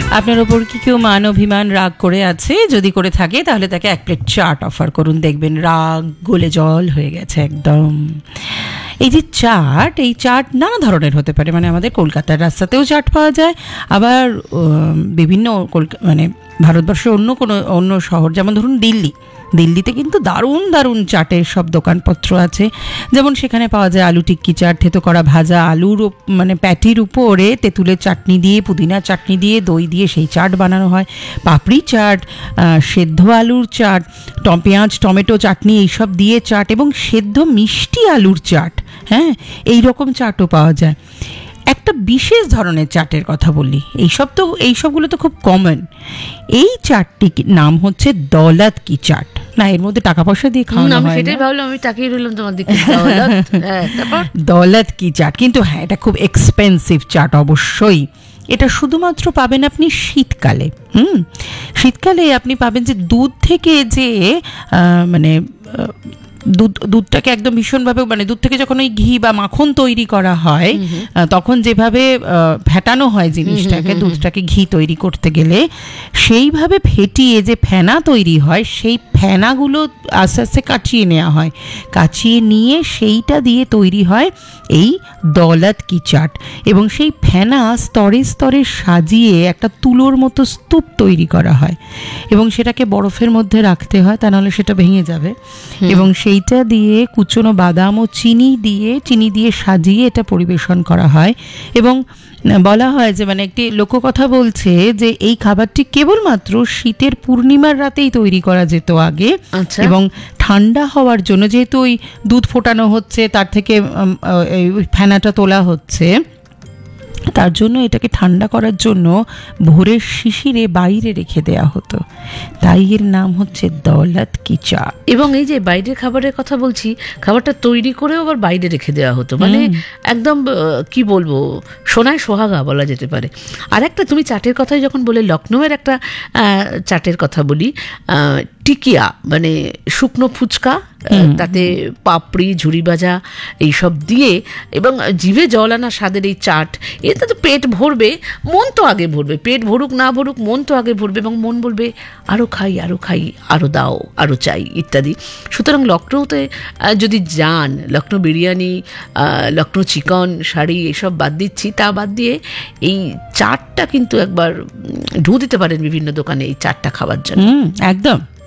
আপনার ওপর কি কেউ মান অভিমান রাগ করে আছে? যদি করে থাকে তাহলে তাকে 1 প্লেট চাট অফার করুন, দেখবেন রাগ গলে জল হয়ে গেছে একদম। এই যে চাট, এই চাট নানা ধরনের হতে পারে, মানে আমাদের কলকাতার রাস্তাতেও চাট পাওয়া যায়, আবার বিভিন্ন মানে ভারতবর্ষের অন্য শহর, যেমন ধরুন দিল্লিতে কিন্তু দারুণ দারুণ চাটের সব দোকানপত্র আছে। যেমন সেখানে পাওয়া যায় আলু টিক্কি চাট, থেতো করা ভাজা আলুর মানে প্যাটির উপরে তেঁতুলের চাটনি দিয়ে, পুদিনার চাটনি দিয়ে, দই দিয়ে সেই চাট বানানো হয়। পাপড়ি চাট, সেদ্ধ আলুর চাট, পেঁয়াজ টমেটো চাটনি এইসব দিয়ে চাট, এবং সেদ্ধ মিষ্টি আলুর চাট, হ্যাঁ, এই রকম চাটও পাওয়া যায়। একটা বিশেষ ধরনের চাটের কথা বললি, এইসবগুলো তো খুব কমন। এই চাটটির নাম হচ্ছে দৌলত কি চাট। না, এর মধ্যে টাকা পয়সা দিয়ে খাওয়ানো হয় না, সেটাই ভাবলাম, আমি তাকিয়ে রইলাম তোমার দিকে। দৌলত কি চাট, কিন্তু হ্যাঁ, এটা খুব এক্সপেন্সিভ চাট অবশ্যই। এটা শুধুমাত্র পাবেন আপনি শীতকালে। শীতকালে আপনি পাবেন যে দুধ থেকে যে মানে দুধটাকে একদম ভীষণভাবে, মানে দুধ থেকে যখন ওই ঘি বা মাখন তৈরি করা হয়, তখন যেভাবে ফেটানো হয় জিনিসটাকে, দুধটাকে ঘি তৈরি করতে গেলে সেইভাবে ফেটিয়ে যে ফেনা তৈরি হয়, সেই ফেনাগুলো আস্তে আস্তে কাচিয়ে নেওয়া হয়। কাচিয়ে নিয়ে সেইটা দিয়ে তৈরি হয় এই দৌলত কি চাট। এবং সেই ফেনা স্তরে স্তরে সাজিয়ে একটা তুলোর মতো স্তূপ তৈরি করা হয়, এবং সেটাকে বরফের মধ্যে রাখতে হয়, তা নাহলে সেটা ভেঙে যাবে। এবং সেইটা দিয়ে কুচনো বাদাম ও চিনি দিয়ে সাজিয়ে এটা পরিবেশন করা হয়। এবং বলা হয় যে, মানে একটি লোককথা বলছে যে এই খাবারটি কেবলমাত্র শীতের পূর্ণিমার রাতেই তৈরি করা যেত আগে। এবং ঠান্ডা হওয়ার জন্য, যেহেতু ওই দুধ ফোটানো হচ্ছে, তার থেকে ফেনাটা তোলা হচ্ছে, তার জন্য এটাকে ঠান্ডা করার জন্য ভোরের শিশিরে বাইরে রেখে দেয়া হতো, তাই এর নাম হচ্ছে দৌলত কি চা। এবং এই যে বাইরের খাবারের কথা বলছি, খাবারটা তৈরি করেও আবার বাইরে রেখে দেওয়া হতো, মানে একদম কি বলবো, সোনায় সোহাগা বলা যেতে পারে। আর একটা, তুমি চাটের কথাই যখন বলে, লখনৌয়ের একটা চাটের কথা বলি, টিকিয়া, মানে শুকনো ফুচকা, তাতে পাপড়ি, ঝুরি ভাজা এইসব দিয়ে, এবং জিভে জল আনা স্বাদের এই চাট, এতে তো পেট ভরবে, মন তো আগে ভরবে, পেট ভরুক না ভরুক মন তো আগে ভরবে, এবং মন বলবে আরও খাই, আরও দাও, আরও চাই, ইত্যাদি। সুতরাং লখনৌতে যদি যান, লখনৌ বিরিয়ানি, লখনৌ চিকেন, শাড়ি এসব বাদ দিচ্ছি, তা বাদ দিয়ে এই চাটটা কিন্তু একবার ঢু দিতে পারেন বিভিন্ন দোকানে এই চাটটা খাওয়ার জন্য। একদম।